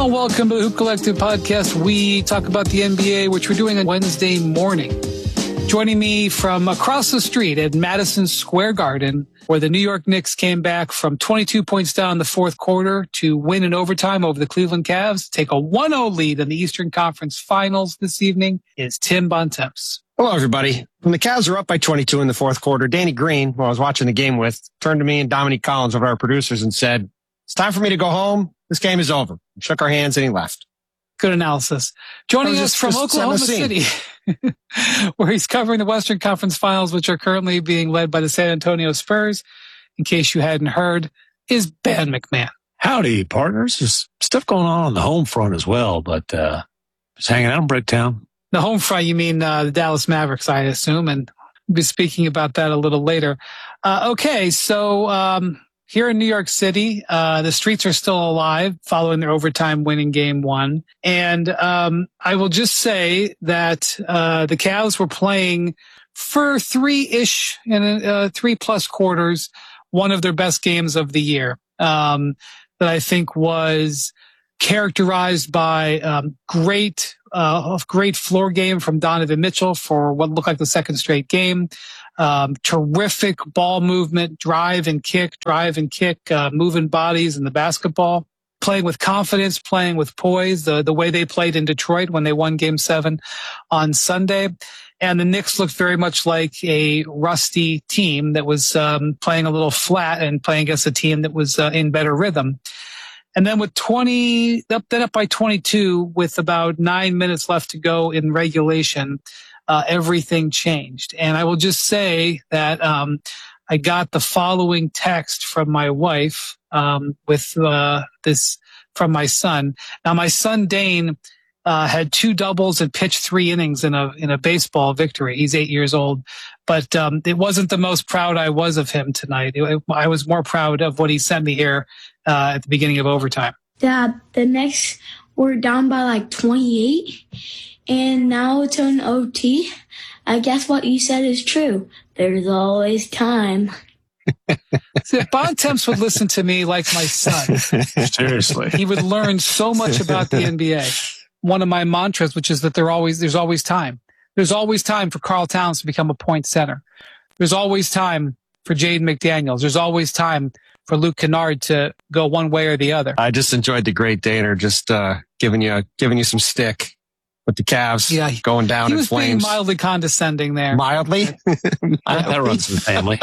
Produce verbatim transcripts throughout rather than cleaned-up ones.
Hello, welcome to the Hoop Collective podcast. We talk about the N B A, which we're doing on Wednesday morning. Joining me from across the street at Madison Square Garden, where the New York Knicks came back from twenty-two points down in the fourth quarter to win in overtime over the Cleveland Cavs, take a one oh lead in the Eastern Conference Finals this evening, is Tim Bontemps. Hello, everybody. When the Cavs were up by twenty-two in the fourth quarter, Danny Green, who I was watching the game with, turned to me and Dominique Collins, one of our producers, and said, "It's time for me to go home. This game is over." He shook our hands and he left. Good analysis. Joining us just, from just Oklahoma City, where he's covering the Western Conference Finals, which are currently being led by the San Antonio Spurs, in case you hadn't heard, is Ben McMahon. Howdy, partners. There's stuff going on on the home front as well, but uh, just hanging out in Bricktown. The home front, you mean uh, the Dallas Mavericks, I assume, and we'll be speaking about that a little later. Uh, okay, so um, here in New York City, uh, the streets are still alive following their overtime winning game one. And um, I will just say that uh, the Cavs were playing for three-ish, and uh, three-plus quarters, one of their best games of the year um, that I think was characterized by um, great, uh, great floor game from Donovan Mitchell for what looked like the second straight game. Um, terrific ball movement, drive and kick, drive and kick, uh, moving bodies in the basketball, playing with confidence, playing with poise, the, the way they played in Detroit when they won game seven on Sunday. And the Knicks looked very much like a rusty team that was, um, playing a little flat and playing against a team that was uh, in better rhythm. And then with twenty, up, then up by twenty-two with about nine minutes left to go in regulation, Uh, everything changed. And I will just say that um, I got the following text from my wife um, with uh, this from my son. Now, my son Dane uh, had two doubles and pitched three innings in a in a baseball victory. He's eight years old, but um, it wasn't the most proud I was of him tonight. It, it, I was more proud of what he sent me here uh, at the beginning of overtime. Dad, the Knicks were down by like twenty-eight. And now it's an O T. I guess what you said is true. There's always time. See, if Bontemps would listen to me like my son, seriously, he would learn so much about the N B A. One of my mantras, which is that there always there's always time. There's always time for Karl Towns to become a point center. There's always time for Jaden McDaniels. There's always time for Luke Kennard to go one way or the other. I just enjoyed the great Daner just uh, giving you giving you some stick with the Cavs yeah, going down in flames. He was being mildly condescending there. Mildly? That runs in the family.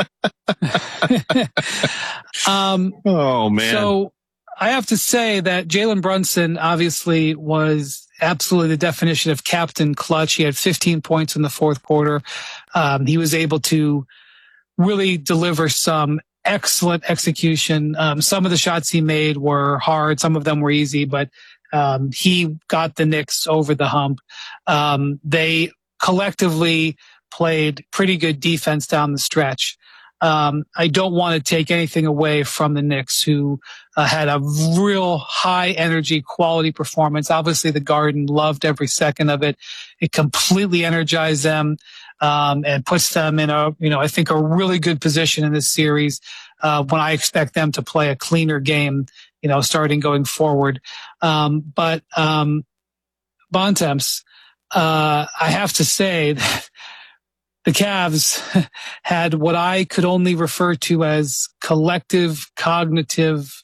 um, oh, man. So I have to say that Jalen Brunson obviously was absolutely the definition of captain clutch. He had fifteen points in the fourth quarter. Um, he was able to really deliver some excellent execution. Um, some of the shots he made were hard. Some of them were easy, but Um, he got the Knicks over the hump. Um, they collectively played pretty good defense down the stretch. Um, I don't want to take anything away from the Knicks, who uh, had a real high energy quality performance. Obviously, the Garden loved every second of it. It completely energized them, um, and puts them in a, you know, I think a really good position in this series, uh, when I expect them to play a cleaner game, you know, starting going forward. Um, but, um, Bontemps, uh, I have to say that the Cavs had what I could only refer to as collective cognitive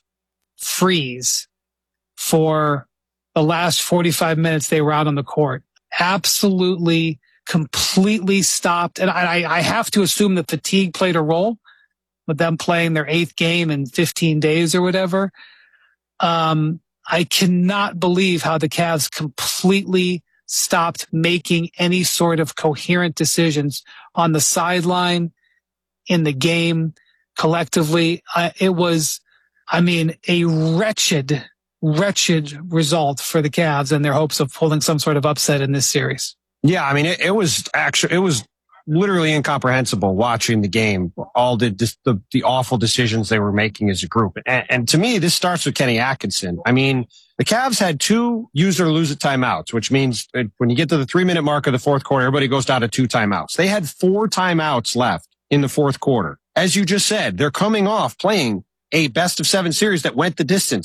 freeze for the last forty-five minutes they were out on the court. Absolutely, completely stopped. And I, I have to assume that fatigue played a role with them playing their eighth game in fifteen days or whatever. Um, I cannot believe how the Cavs completely stopped making any sort of coherent decisions on the sideline, in the game, collectively. Uh, it was, I mean, a wretched, wretched result for the Cavs and their hopes of pulling some sort of upset in this series. Yeah, I mean, it, it was actually, it was literally incomprehensible watching the game, all the, the, the awful decisions they were making as a group. And, and to me, this starts with Kenny Atkinson. I mean, the Cavs had two use or lose it timeouts, which means when you get to the three minute mark of the fourth quarter, everybody goes down to two timeouts. They had four timeouts left in the fourth quarter. As you just said, they're coming off playing a best of seven series that went the distance.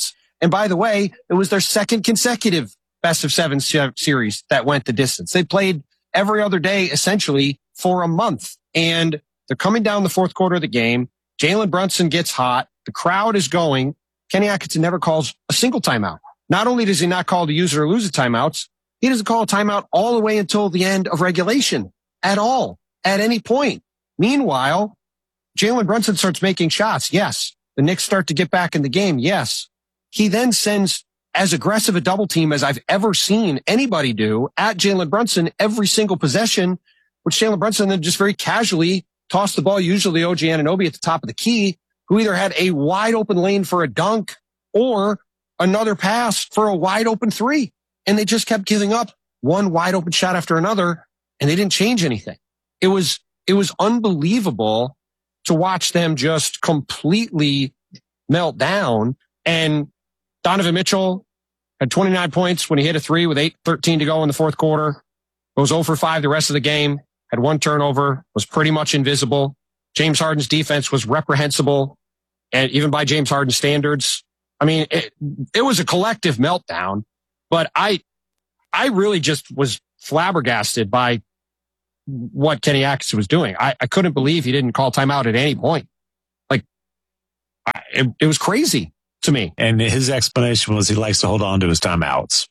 And by the way, it was their second consecutive best of seven series that went the distance. They played every other day essentially for a month, and they're coming down the fourth quarter of the game. Jalen Brunson gets hot. The crowd is going. Kenny Atkinson never calls a single timeout. Not only does he not call the use it or lose it timeouts, he doesn't call a timeout all the way until the end of regulation at all, at any point. Meanwhile, Jalen Brunson starts making shots. Yes. The Knicks start to get back in the game. Yes. He then sends as aggressive a double team as I've ever seen anybody do at Jalen Brunson every single possession, which Jalen Brunson then just very casually tossed the ball, usually O G Anunoby at the top of the key, who either had a wide open lane for a dunk or another pass for a wide open three. And they just kept giving up one wide open shot after another, and they didn't change anything. It was, it was unbelievable to watch them just completely melt down. And Donovan Mitchell had twenty-nine points when he hit a three with eight thirteen to go in the fourth quarter. Was zero for five the rest of the game. Had one turnover, was pretty much invisible. James Harden's defense was reprehensible, and even by James Harden standards. I mean, it, it was a collective meltdown, but I, I really just was flabbergasted by what Kenny Atkinson was doing. I, I couldn't believe he didn't call timeout at any point. Like, I, it, it was crazy to me. And his explanation was he likes to hold on to his timeouts.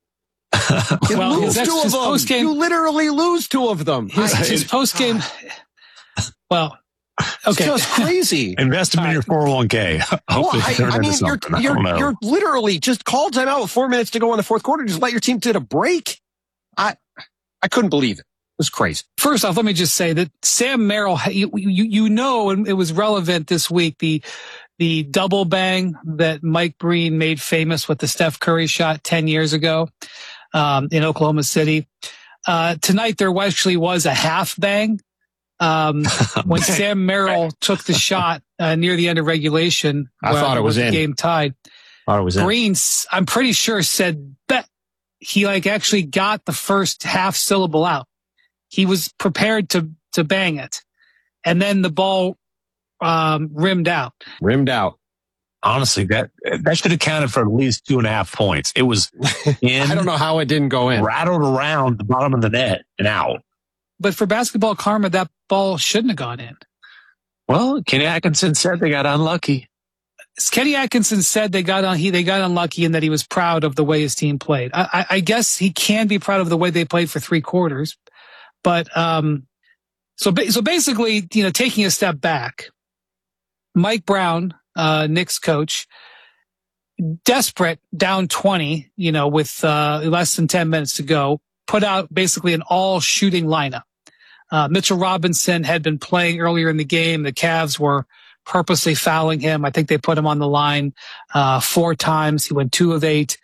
You well, lose his, two his of them. post-game, You literally lose two of them. his, his post-game, well, okay. It's just crazy. Invest them in your four oh one k. Well, I, I mean, you're, you're, you're literally just called timeout with four minutes to go in the fourth quarter. Just let your team take a break. I, I couldn't believe it. It was crazy. First off, let me just say that Sam Merrill, you, you, you know, and it was relevant this week, the, the double bang that Mike Breen made famous with the Steph Curry shot ten years ago, um, in Oklahoma City. Uh, tonight there actually was a half bang. Um, when Sam Merrill took the shot, uh, near the end of regulation. I thought it was the in. game tied. Thought it was in. Breen, I'm pretty sure, said that he like actually got the first half syllable out. He was prepared to, to bang it. And then the ball, um, rimmed out. Rimmed out. Honestly, that, that should have counted for at least two and a half points. It was in. I don't know how it didn't go in. Rattled around the bottom of the net and out. But for basketball karma, that ball shouldn't have gone in. Well, Kenny Atkinson said they got unlucky. Kenny Atkinson said they got on, he, they got unlucky and that he was proud of the way his team played. I, I, I guess he can be proud of the way they played for three quarters. But, um, so, so basically, you know, taking a step back, Mike Brown, uh, Knicks coach, desperate, down twenty, you know, with, uh, less than ten minutes to go, put out basically an all shooting lineup. Uh, Mitchell Robinson had been playing earlier in the game. The Cavs were purposely fouling him. I think they put him on the line, uh, four times. He went two of eight.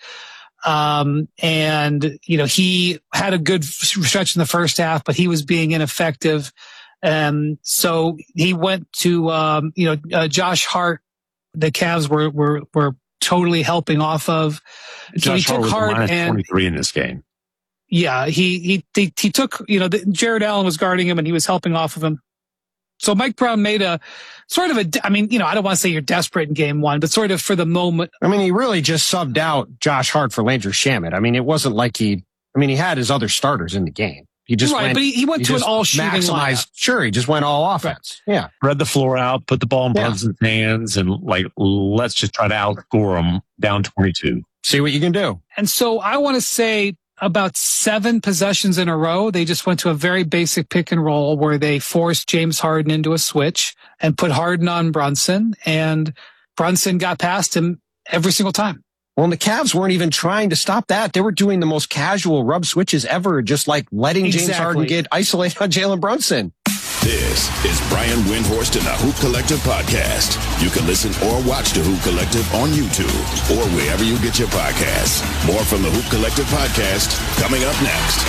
Um, and, you know, he had a good stretch in the first half, but he was being ineffective. And so he went to, um, you know, uh, Josh Hart. The Cavs were, were, were totally helping off of. So Josh he took Hart was Hart and twenty-three in this game. Yeah, he, he, he, he took, you know, the, Jared Allen was guarding him and he was helping off of him. So Mike Brown made a sort of a, I mean, you know, I don't want to say you're desperate in game one, but sort of for the moment. I mean, he really just subbed out Josh Hart for Landry Shamet. I mean, it wasn't like he, I mean, he had his other starters in the game. He just right, went, but he, he went he to an all shooting maximized. lineup. Sure, he just went all offense. Right. Yeah. Spread the floor out, put the ball in Yeah. Brunson's hands, and like, let's just try to outscore them down twenty-two. See what you can do. And so I want to say about seven possessions in a row, they just went to a very basic pick and roll where they forced James Harden into a switch and put Harden on Brunson, and Brunson got past him every single time. Well, and the Cavs weren't even trying to stop that. They were doing the most casual rub switches ever, just like letting Exactly. James Harden get isolated on Jalen Brunson. This is Brian Windhorst and the Hoop Collective podcast. You can listen or watch the Hoop Collective on YouTube or wherever you get your podcasts. More from the Hoop Collective podcast coming up next.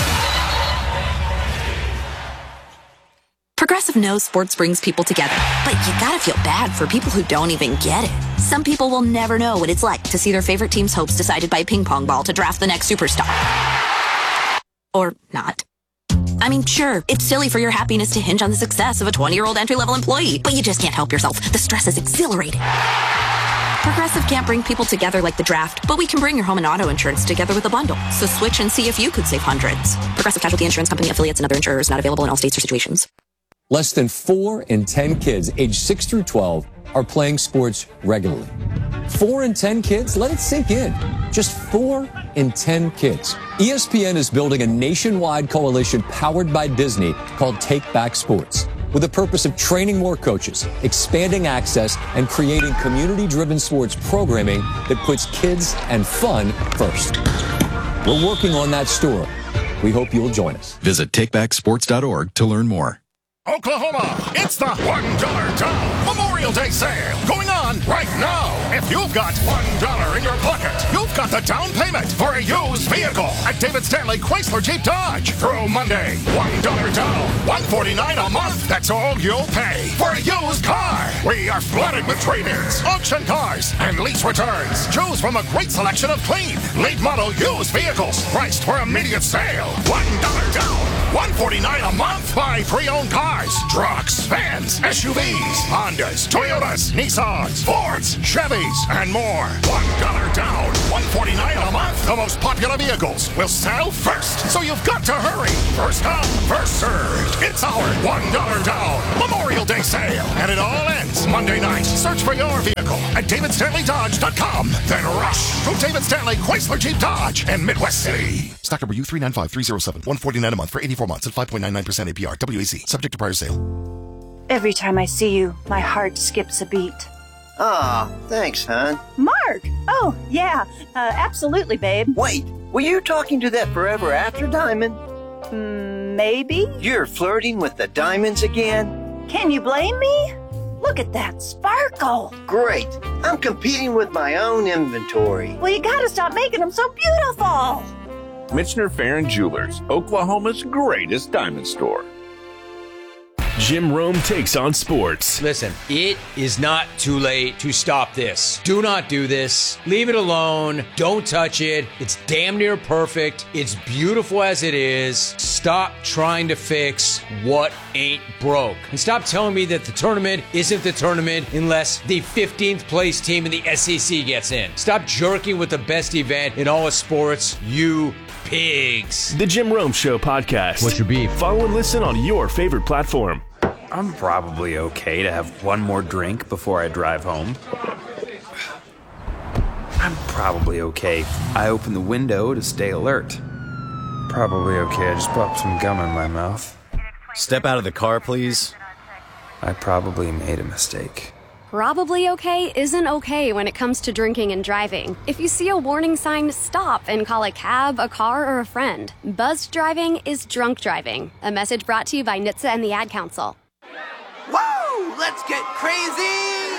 Progressive knows sports brings people together, but you gotta feel bad for people who don't even get it. Some people will never know what it's like to see their favorite team's hopes decided by a ping pong ball to draft the next superstar. Or not. I mean, sure, it's silly for your happiness to hinge on the success of a twenty-year-old entry-level employee, but you just can't help yourself. The stress is exhilarating. Progressive can't bring people together like the draft, but we can bring your home and auto insurance together with a bundle. So switch and see if you could save hundreds. Progressive Casualty Insurance Company, affiliates, and other insurers not available in all states or situations. Less than four in ten kids aged six through twelve are playing sports regularly. Four in ten kids? Let it sink in. Just four in ten kids. E S P N is building a nationwide coalition powered by Disney called Take Back Sports, with the purpose of training more coaches, expanding access, and creating community-driven sports programming that puts kids and fun first. We're working on that story. We hope you'll join us. Visit take back sports dot org to learn more. Oklahoma, it's the one dollar Down Memorial Day sale going on right now. If you've got one dollar in your pocket, you've got the down payment for a used vehicle at David Stanley Chrysler Jeep Dodge. Through Monday, one dollar down, one hundred forty-nine dollars a month. That's all you'll pay for a used car. We are flooded with trade-ins, auction cars, and lease returns. Choose from a great selection of clean, late model used vehicles priced for immediate sale. one dollar down, one hundred forty-nine dollars a month. Buy pre-owned cars. Trucks, vans, S U Vs, Hondas, Toyotas, Nissans, Fords, Chevys, and more. one dollar down, one hundred forty-nine dollars a month. The most popular vehicles will sell first, so you've got to hurry. First come, first served. It's our one dollar down Memorial Day sale, and it all ends Monday night. Search for your vehicle at david stanley dodge dot com. Then rush to David Stanley Chrysler Jeep Dodge in Midwest City. Stock number U three nine five three zero seven, one hundred forty-nine dollars a month for eighty-four months at five point nine nine percent A P R. W A C. Subject to prior sale. Every time I see you, my heart skips a beat. Ah, thanks, hon. Mark! Oh, yeah, uh, absolutely, babe. Wait, were you talking to that forever after diamond? Mm, maybe? You're flirting with the diamonds again? Can you blame me? Look at that sparkle. Great. I'm competing with my own inventory. Well, you gotta stop making them so beautiful. Michener Farron Jewelers, Oklahoma's greatest diamond store. Jim Rome takes on sports. Listen, it is not too late to stop this. Do not do this. Leave it alone. Don't touch it. It's damn near perfect. It's beautiful as it is. Stop trying to fix what ain't broke. And stop telling me that the tournament isn't the tournament unless the fifteenth place team in the S E C gets in. Stop jerking with the best event in all of sports, you pigs. The Jim Rome Show podcast. What's your beef? Follow and listen on your favorite platform. I'm probably okay to have one more drink before I drive home. I'm probably okay. I open the window to stay alert. Probably okay. I just popped some gum in my mouth. Step out of the car, please. I probably made a mistake. Probably okay isn't okay when it comes to drinking and driving. If you see a warning sign, stop and call a cab, a car, or a friend. Buzzed driving is drunk driving. A message brought to you by N H T S A and the Ad Council. Woo! Let's get crazy!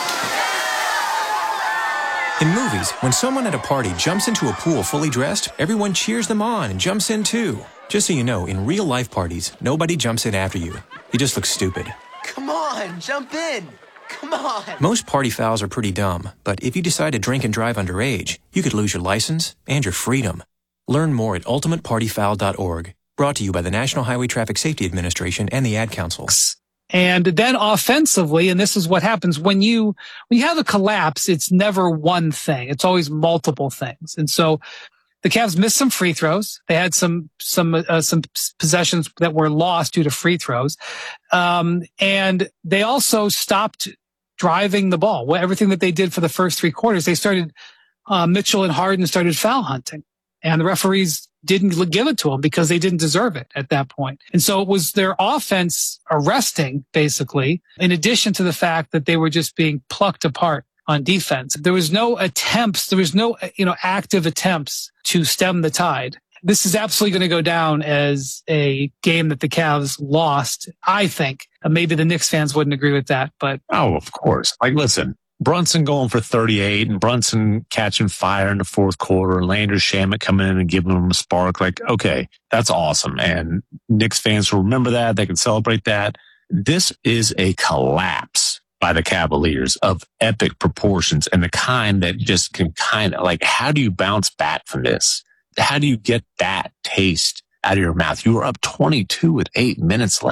In movies, when someone at a party jumps into a pool fully dressed, everyone cheers them on and jumps in too. Just so you know, in real life parties, nobody jumps in after you. You just look stupid. Come on, jump in! Come on! Most party fouls are pretty dumb, but if you decide to drink and drive underage, you could lose your license and your freedom. Learn more at ultimate party foul dot org. Brought to you by the National Highway Traffic Safety Administration and the Ad Council. And then offensively, and this is what happens when you, when you have a collapse, it's never one thing. It's always multiple things. And so the Cavs missed some free throws. They had some, some, uh, some possessions that were lost due to free throws. Um, and they also stopped driving the ball. Well, everything that they did for the first three quarters, they started, uh, Mitchell and Harden started foul hunting, and the referees didn't give it to them because they didn't deserve it at that point. And so it was their offense arresting, basically, in addition to the fact that they were just being plucked apart on defense. There was no attempts, there was no, you know, active attempts to stem the tide. This is absolutely going to go down as a game that the Cavs lost, I think. Maybe the Knicks fans wouldn't agree with that, but. Oh, of course. Like, listen, Brunson going for thirty-eight and Brunson catching fire in the fourth quarter and Landry Shamet coming in and giving them a spark. Like, okay, that's awesome. And Knicks fans will remember that. They can celebrate that. This is a collapse by the Cavaliers of epic proportions and the kind that just can kind of like, how do you bounce back from this? How do you get that taste out of your mouth? You were up twenty-two with eight minutes left.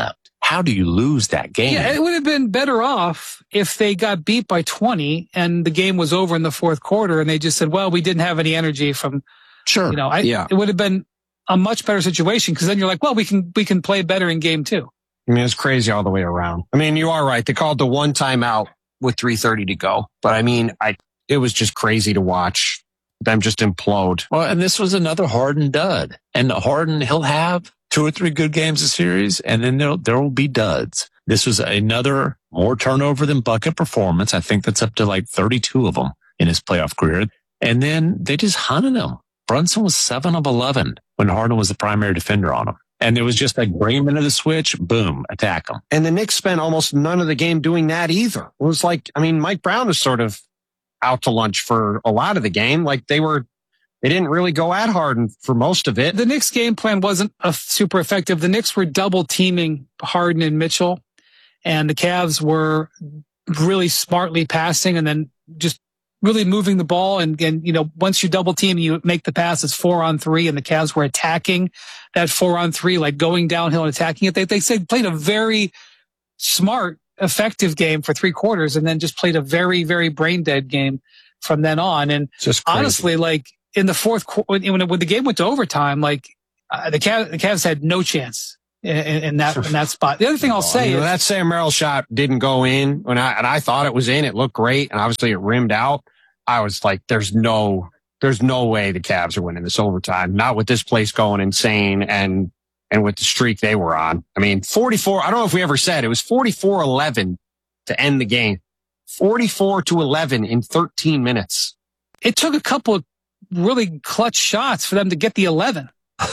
how do you lose that game? Yeah, it would have been better off if they got beat by twenty and the game was over in the fourth quarter and they just said, well, we didn't have any energy from, sure. You know, I, yeah. It would have been a much better situation because then you're like, well, we can, we can play better in game two. I mean, it's crazy all the way around. I mean, you are right. They called the one timeout with three thirty to go. But I mean, I, it was just crazy to watch them just implode. Well, and this was another Harden dud. And Harden, he'll have two or three good games a series, and then there there will be duds. This was another more turnover than bucket performance. I think that's up to like thirty-two of them in his playoff career. And then they just hunted him. Brunson was seven of eleven when Harden was the primary defender on him. And it was just like bring him into the switch, boom, attack him. And the Knicks spent almost none of the game doing that either. It was like, I mean, Mike Brown was sort of out to lunch for a lot of the game. Like they were, they didn't really go at Harden for most of it. The Knicks game plan wasn't uh, super effective. The Knicks were double teaming Harden and Mitchell, and the Cavs were really smartly passing and then just really moving the ball. And, and, you know, once you double team, you make the pass, it's four on three, and the Cavs were attacking that four on three, like going downhill and attacking it. They, they said played a very smart, effective game for three quarters and then just played a very, very brain dead game from then on. And just honestly, like in the fourth quarter, when, when the game went to overtime, like uh, the Cavs, the Cavs had no chance in, in that, in that spot. The other thing I'll say you know, is that Sam Merrill shot didn't go in when I, and I thought it was in. It looked great. And obviously it rimmed out. I was like, there's no, there's no way the Cavs are winning this overtime. Not with this place going insane and, and with the streak they were on. I mean, forty-four, I don't know if we ever said it was forty-four eleven to end the game. forty-four to eleven in thirteen minutes. It took a couple of really clutch shots for them to get the eleven.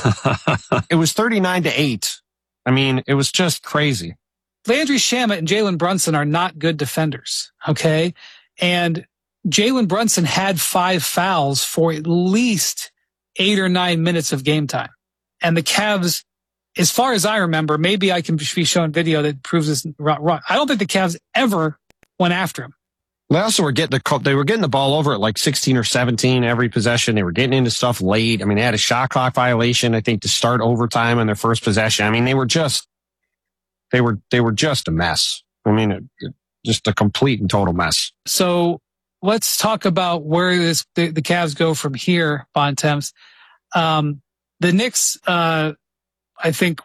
It was thirty-nine to eight. I mean, it was just crazy. Landry Shamet and Jalen Brunson are not good defenders. Okay. And Jalen Brunson had five fouls for at least eight or nine minutes of game time. And the Cavs, as far as I remember, maybe I can be shown video that proves this wrong. I don't think the Cavs ever went after him. They also were getting the, they were getting the ball over at like sixteen or seventeen every possession. They were getting into stuff late. I mean, they had a shot clock violation, I think, to start overtime on their first possession. I mean, they were just, they were, they were just a mess. I mean, it, it, just a complete and total mess. So let's talk about where this, the, the Cavs go from here, Bontemps. Um, the Knicks, uh, I think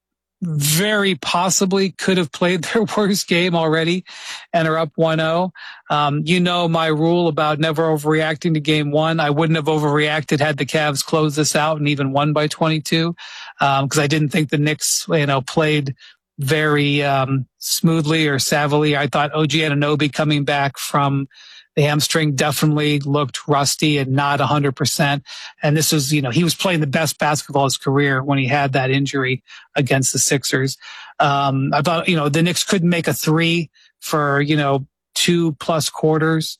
very possibly could have played their worst game already and are up one oh. Um, you know my rule about never overreacting to game one. I wouldn't have overreacted had the Cavs closed this out and even won by twenty-two, um, because I didn't think the Knicks, you know, played very um, smoothly or savvily. I thought O G Anunoby coming back from the hamstring definitely looked rusty and not one hundred percent. And this was, you know, he was playing the best basketball of his career when he had that injury against the Sixers. Um, I thought, you know, the Knicks couldn't make a three for, you know, two plus quarters.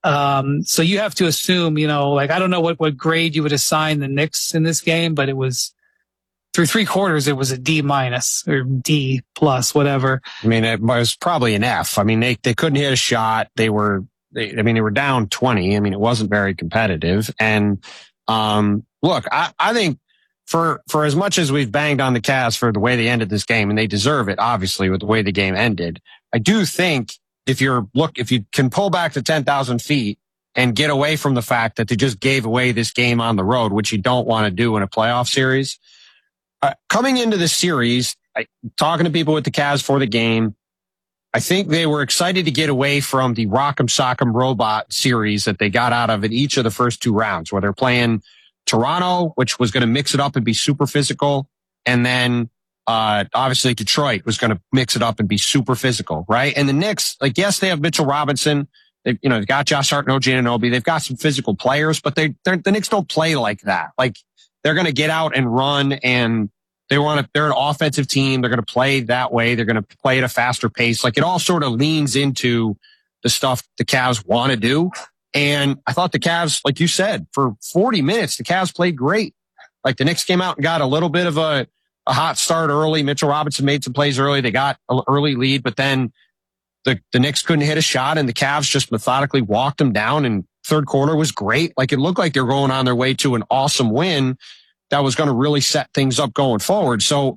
Um, so you have to assume, you know, like, I don't know what, what grade you would assign the Knicks in this game, but it was through three quarters, it was a D minus or D plus, whatever. I mean, it was probably an F. I mean, they, they couldn't hit a shot. They were, They, I mean, they were down twenty. I mean, it wasn't very competitive. And, um, look, I, I think for, for as much as we've banged on the Cavs for the way they ended this game, and they deserve it, obviously, with the way the game ended, I do think if you're, look, if you can pull back to ten thousand feet and get away from the fact that they just gave away this game on the road, which you don't want to do in a playoff series, uh, coming into the series, I, talking to people with the Cavs for the game, I think they were excited to get away from the Rock'em Sock'em Robot series that they got out of in each of the first two rounds, where they're playing Toronto, which was going to mix it up and be super physical. And then, uh, obviously Detroit was going to mix it up and be super physical, right? And the Knicks, like, yes, they have Mitchell Robinson. They, you know, they've got Josh Hart and O G Anunoby. They've got some physical players, but they, they're, the Knicks don't play like that. Like, they're going to get out and run, and they want to, they're an offensive team. They're going to play that way. They're going to play at a faster pace. Like, it all sort of leans into the stuff the Cavs want to do. And I thought the Cavs, like you said, for forty minutes, the Cavs played great. Like, the Knicks came out and got a little bit of a, a hot start early. Mitchell Robinson made some plays early. They got an early lead, but then the, the Knicks couldn't hit a shot, and the Cavs just methodically walked them down. And third quarter was great. Like, it looked like they were going on their way to an awesome win that was going to really set things up going forward. So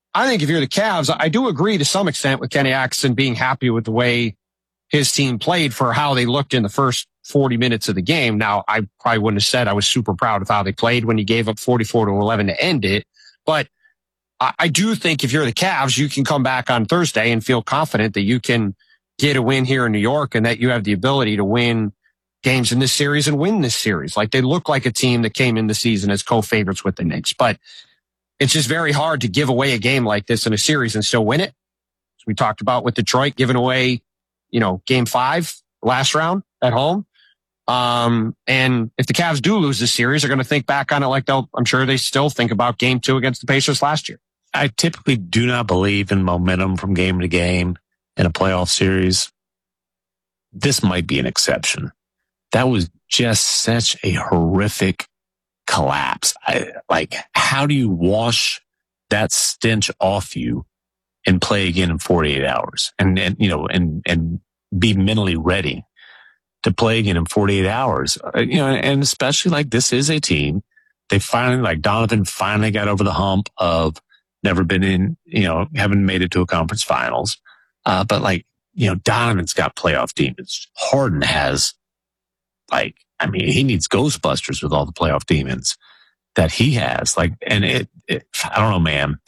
I think if you're the Cavs, I do agree to some extent with Kenny Atkinson being happy with the way his team played for how they looked in the first forty minutes of the game. Now, I probably wouldn't have said I was super proud of how they played when he gave up forty-four to eleven to end it. But I, I do think if you're the Cavs, you can come back on Thursday and feel confident that you can get a win here in New York and that you have the ability to win games in this series and win this series. Like, they look like a team that came in the season as co-favorites with the Knicks. But it's just very hard to give away a game like this in a series and still win it. As we talked about with Detroit giving away, you know, game five, last round at home. Um, and if the Cavs do lose this series, they're going to think back on it like they'll, I'm sure they still think about game two against the Pacers last year. I typically do not believe in momentum from game to game in a playoff series. This might be an exception. That was just such a horrific collapse. I, like, how do you wash that stench off you and play again in forty-eight hours and, and, you know, and, and be mentally ready to play again in forty-eight hours? Uh, you know, and especially like this is a team. They finally, like Donovan finally got over the hump of never been in, you know, haven't made it to a conference finals. Uh, but like, you know, Donovan's got playoff demons. Harden has, like, I mean, he needs Ghostbusters with all the playoff demons that he has. Like, and it, it I don't know, man.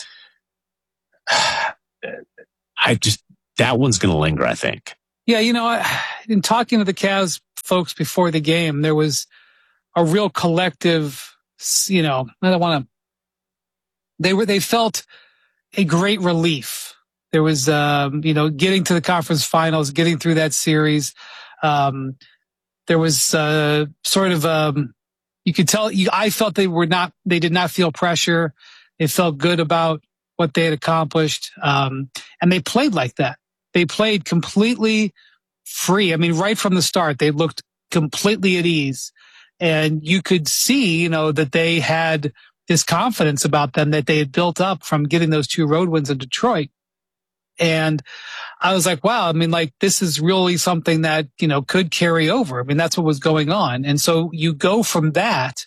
I just, that one's going to linger, I think. Yeah, you know, I, in talking to the Cavs folks before the game, there was a real collective, you know, I don't want to, they were, they felt a great relief. There was, um, you know, getting to the conference finals, getting through that series. Um, there was, uh, sort of, um, you could tell, you, I felt they were not, they did not feel pressure. They felt good about what they had accomplished. Um, and they played like that. They played completely free. I mean, right from the start, they looked completely at ease. And you could see, you know, that they had this confidence about them that they had built up from getting those two road wins in Detroit. And I was like, wow, I mean, like, this is really something that, you know, could carry over. I mean, that's what was going on. And so you go from that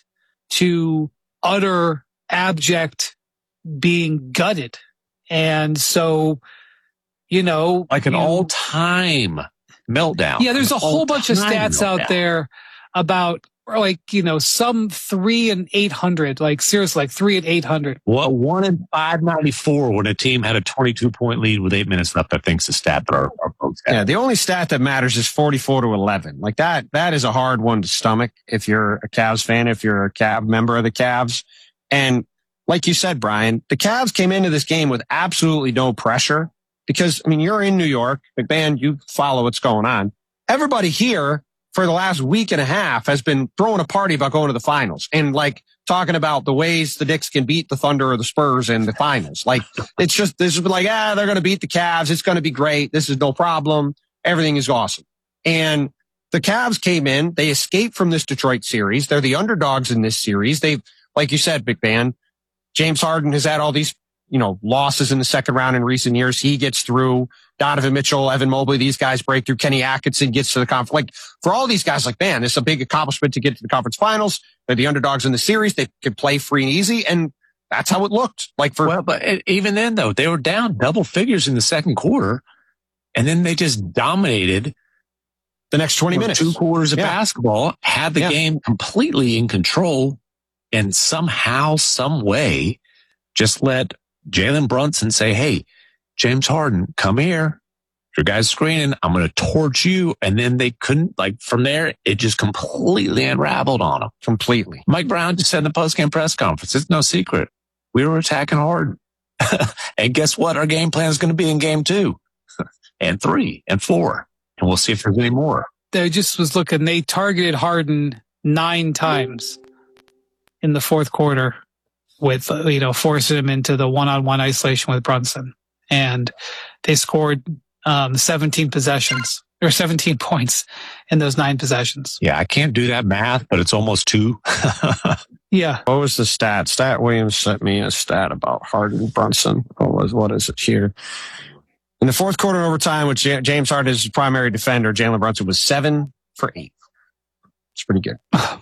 to utter abject being gutted. And so, you know, like an you, all-time meltdown. Yeah, there's a whole bunch of stats meltdown. out there about, like, you know, some three and eight hundred, like seriously, like three and eight hundred. What, one in five ninety-four when a team had a twenty-two point lead with eight minutes left. I think's the stat that our, our folks have. Yeah, the only stat that matters is forty-four to eleven. Like, that, that is a hard one to stomach if you're a Cavs fan, if you're a Cav member of the Cavs. And like you said, Brian, the Cavs came into this game with absolutely no pressure because, I mean, you're in New York, McMahon, you follow what's going on. Everybody here for the last week and a half has been throwing a party about going to the finals and like talking about the ways the Knicks can beat the Thunder or the Spurs in the finals. Like, it's just, this is like, ah, they're going to beat the Cavs. It's going to be great. This is no problem. Everything is awesome. And the Cavs came in, they escaped from this Detroit series. They're the underdogs in this series. They've, like you said, Big Ben, James Harden has had all these, you know, losses in the second round in recent years. He gets through. Donovan Mitchell, Evan Mobley, these guys break through. Kenny Atkinson gets to the conference. Like, for all these guys, like, man, it's a big accomplishment to get to the conference finals. They're the underdogs in the series. They can play free and easy. And that's how it looked. Like, for, well, but even then though, they were down double figures in the second quarter. And then they just dominated the next twenty minutes, two quarters of yeah. basketball, had the yeah. game completely in control. And somehow, some way, just let Jalen Brunson say, hey, James Harden, come here. Your guy's screening. I'm going to torch you. And then they couldn't, like, from there, it just completely unraveled on them. Completely. Mike Brown just said in the postgame press conference, it's no secret. We were attacking Harden. And guess what? Our game plan is going to be in game two and three and four. And we'll see if there's any more. They just was looking, they targeted Harden nine times in the fourth quarter with, you know, forcing him into the one-on-one isolation with Brunson. And they scored um, seventeen possessions or seventeen points in those nine possessions. Yeah, I can't do that math, but it's almost two. Yeah. What was the stat? Stat Williams sent me a stat about Harden Brunson. What was what is it here? In the fourth quarter overtime, with J- James Harden as his primary defender, Jalen Brunson was seven for eight. It's pretty good.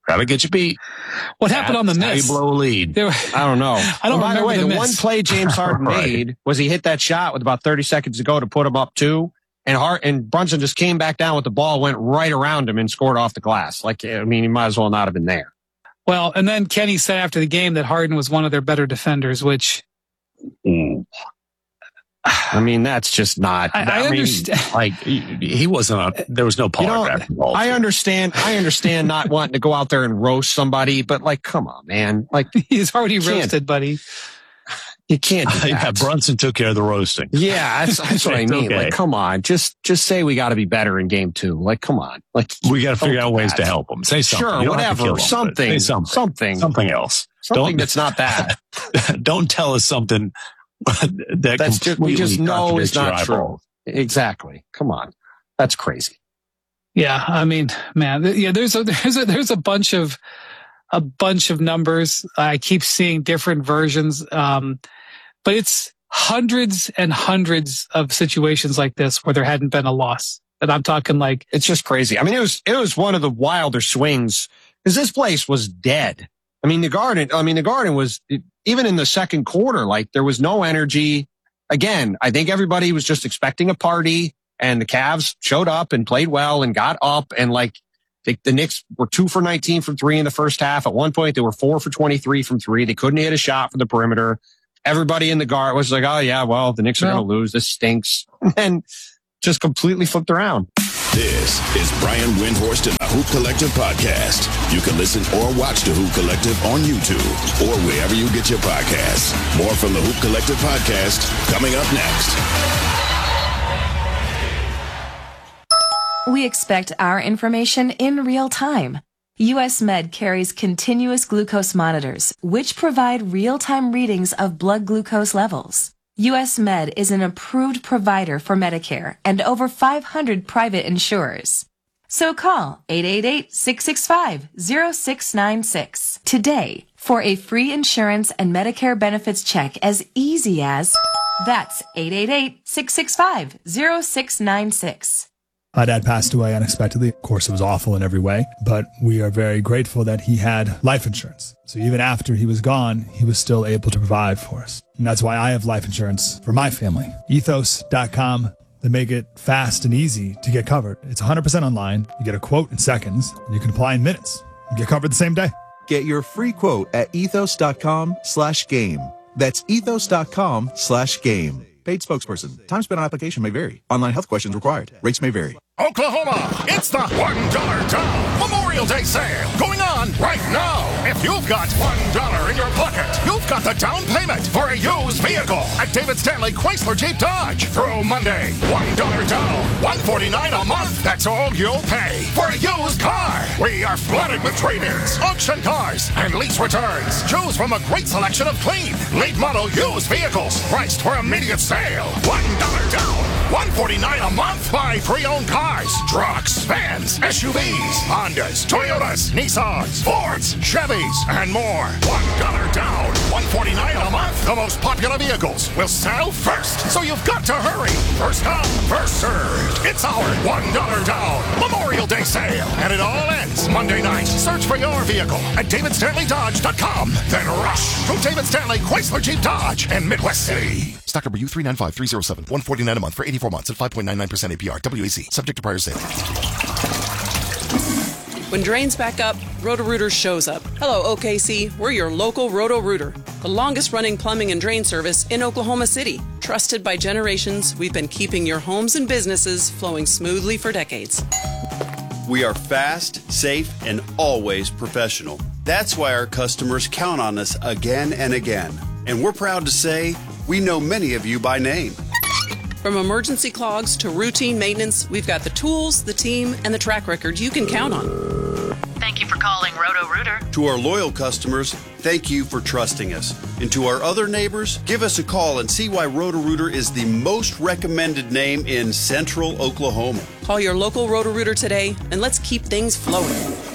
Gotta get you beat. What happened That's on the how miss? you blow a lead. There, I don't know. I don't well, by the remember way, the the, miss. one play James Harden Right. made was he hit that shot with about thirty seconds to go to put him up two, and Hart and Brunson just came back down with the ball, went right around him, and scored off the glass. Like, I mean, he might as well not have been there. Well, and then Kenny said after the game that Harden was one of their better defenders, which Mm. I mean, that's just not. I, I mean, understand. Like, he, he wasn't a, there was no You know, polygraph involved. I understand. I understand not wanting to go out there and roast somebody, but like, come on, man. Like, He's already you can't- roasted, buddy. You can't. Do that. yeah, Brunson took care of the roasting. Yeah, that's, that's what I It's mean. okay. Like, come on, just just say we got to be better in game two. Like, come on, like We got to figure don't out do ways that. to help them. Say something. Sure, You don't have to whatever, kill 'em, but something, say something, something, something else. something Don't that's not that. don't tell us something that That's just we completely just know is contradicts your not true. eyeballs. Exactly. Come on, that's crazy. Yeah, I mean, man, th- yeah. There's a there's a there's a bunch of a bunch of numbers. I keep seeing different versions, um, but it's hundreds and hundreds of situations like this where there hadn't been a loss. And I'm talking like It's just crazy. I mean, it was it was one of the wilder swings because this place was dead. I mean, the Garden. I mean, the Garden was even in the second quarter. Like, there was no energy. Again, I think everybody was just expecting a party, and the Cavs showed up and played well and got up. And like, they, the Knicks were two for nineteen from three in the first half. At one point, they were four for twenty-three from three. They couldn't hit a shot from the perimeter. Everybody in the Garden was like, "Oh yeah, well, the Knicks are Well- going to lose. This stinks," and just completely flipped around. This is Brian Windhorst and the Hoop Collective podcast. You can listen or watch the Hoop Collective on YouTube or wherever you get your podcasts. More from the Hoop Collective podcast coming up next. We expect our information in real time. U S Med carries continuous glucose monitors, which provide real-time readings of blood glucose levels. U S Med is an approved provider for Medicare and over five hundred private insurers. So call eight eight eight, six six five, zero six nine six today for a free insurance and Medicare benefits check as easy as that's eight eight eight, six six five, zero six nine six. My dad passed away unexpectedly. Of course, it was awful in every way, but we are very grateful that he had life insurance. So even after he was gone, he was still able to provide for us. And that's why I have life insurance for my family. ethos dot com. They make it fast and easy to get covered. It's one hundred percent online. You get a quote in seconds, and you can apply in minutes. You get covered the same day. Get your free quote at ethos dot com slash game. That's ethos dot com slash game. Paid spokesperson. Time spent on application may vary. Online health questions required. Rates may vary. Oklahoma, it's the one dollar Down Memorial Day sale going on right now. If you've got one dollar in your pocket, you've got the down payment for a used vehicle at David Stanley Chrysler Jeep Dodge through Monday. one dollar down, one hundred forty-nine dollars a month. That's all you'll pay for a used car. We are flooded with trade-ins, auction cars, and lease returns. Choose from a great selection of clean, late model used vehicles priced for immediate sale. one dollar down, one hundred forty-nine dollars a month. Buy pre-owned cars. Trucks, vans, S U Vs, Hondas, Toyotas, Nissans, Fords, Chevys, and more. one dollar down, one hundred forty-nine dollars a month. The most popular vehicles will sell first, so you've got to hurry. First come, first served. It's our one dollar down Memorial Day sale, and it all ends Monday night. Search for your vehicle at david stanley dodge dot com. Then rush to David Stanley Chrysler Jeep Dodge in Midwest City. Stock number U three nine five three zero seven, one hundred forty-nine dollars a month for eighty-four months at five point nine nine percent A P R. W A C. Subject to prior sale. When drains back up, Roto-Rooter shows up. Hello, O K C. We're your local Roto-Rooter, the longest-running plumbing and drain service in Oklahoma City. Trusted by generations, we've been keeping your homes and businesses flowing smoothly for decades. We are fast, safe, and always professional. That's why our customers count on us again and again. And we're proud to say we know many of you by name. From emergency clogs to routine maintenance, we've got the tools, the team, and the track record you can count on. Thank you for calling Roto-Rooter. To our loyal customers, thank you for trusting us. And to our other neighbors, give us a call and see why Roto-Rooter is the most recommended name in central Oklahoma. Call your local Roto-Rooter today, and let's keep things flowing.